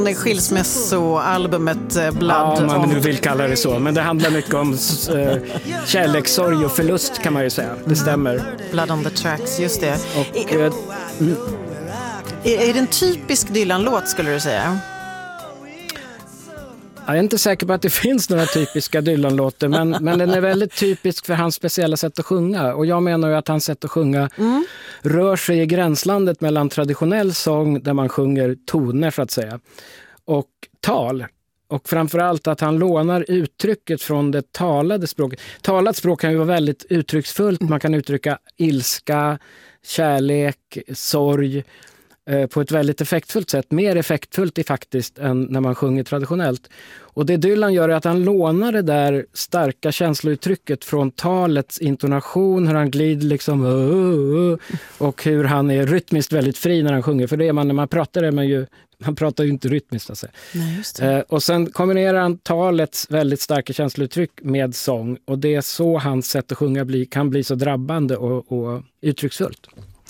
Det skilsmässoalbumet Blood. Ja, man nu vill kalla det så. Men det handlar mycket om kärlekssorg och förlust kan man ju säga. Det stämmer. Blood on the tracks, just det. Och, är det en typisk Dylan-låt skulle du säga? Jag är inte säker på att det finns några typiska Dylan-låtar, men den är väldigt typisk för hans speciella sätt att sjunga. Och jag menar ju att hans sätt att sjunga rör sig i gränslandet mellan traditionell sång, där man sjunger toner så att säga, och tal. Och framförallt att han lånar uttrycket från det talade språket. Talat språk kan ju vara väldigt uttrycksfullt. Man kan uttrycka ilska, kärlek, sorg på ett väldigt effektfullt sätt. Mer effektfullt i faktiskt än när man sjunger traditionellt. Och det Dylan gör är att han lånar det där starka känslouttrycket från talets intonation, hur han glider liksom och hur han är rytmiskt väldigt fri när han sjunger. För det är man när man pratar, man pratar ju inte rytmiskt. Alltså. Nej, just det. Och sen kombinerar han talets väldigt starka känslouttryck med sång. Och det är så hans sätt att sjunga kan bli så drabbande och uttrycksfullt.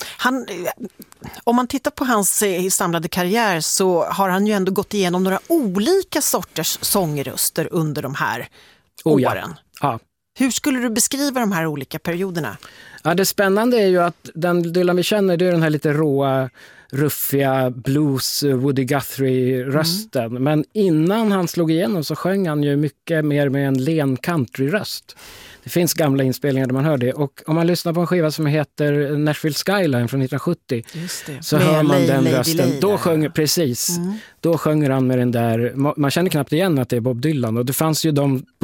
Om man tittar på hans samlade karriär så har han ju ändå gått igenom några olika sorters sångröster under de här åren. Ja. Hur skulle du beskriva de här olika perioderna? Ja, det spännande är ju att den Dylan vi känner, det är den här lite råa, ruffiga blues Woody Guthrie-rösten. Men innan han slog igenom så sjöng han ju mycket mer med en len country-röst. Det finns gamla inspelningar där man hör det. Och om man lyssnar på en skiva som heter Nashville Skyline från 1970 så hör man den rösten. Då sjunger han med den där, man känner knappt igen att det är Bob Dylan. Och det fanns ju de